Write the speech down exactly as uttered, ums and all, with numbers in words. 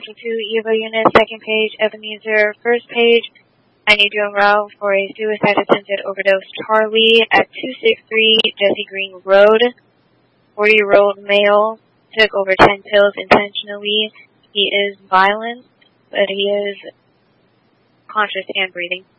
Central two, Evo unit, second page, Ebenezer, first page. I need you en route for a suicide attempted overdose Charlie at two sixty-three Jesse Green Road. forty-year-old male, took over ten pills intentionally. He is violent, but he is conscious and breathing.